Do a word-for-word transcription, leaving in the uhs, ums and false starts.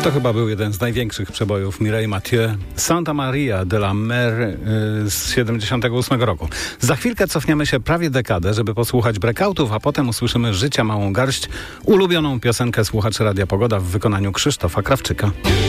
To chyba był jeden z największych przebojów Mireille Mathieu, Santa Maria de la Mer yy, z siedemdziesiątego ósmego roku. Za chwilkę cofniemy się prawie dekadę, żeby posłuchać breakoutów, a potem usłyszymy Życia małą garść, ulubioną piosenkę słuchaczy Radia Pogoda w wykonaniu Krzysztofa Krawczyka.